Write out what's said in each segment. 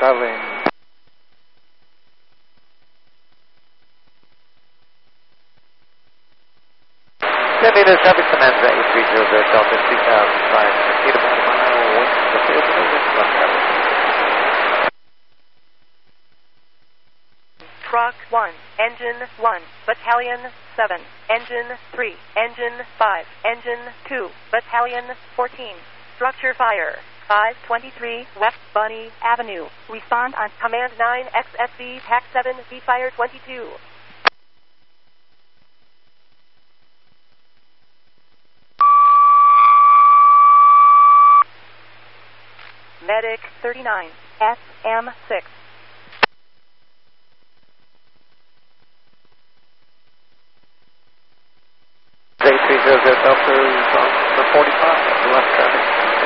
traveling. Leaders, traffic commands A300 Delta 3005, proceed about a mile, west of the field, left traffic. Truck 1, Engine 1, Battalion 7, Engine 3, Engine 5, Engine 2, Battalion 14. Structure fire, 523 West Bunny Avenue. Respond on Command 9 XSV TAC 7 Fire 22. Medic 39, SM6. A300 Delta is on the 45, left traffic.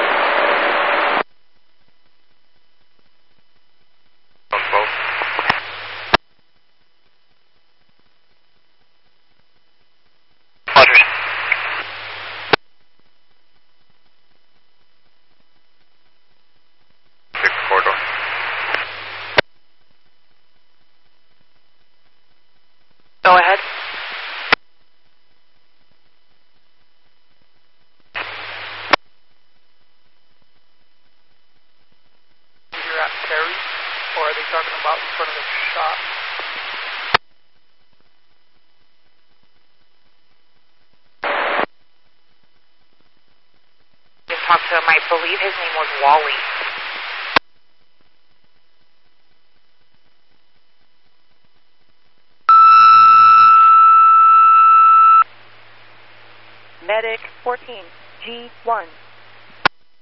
Go ahead. You're at Perry, or are they talking about in front of the shop? I talked to him. I believe his name was Wally. Medic 14, G1.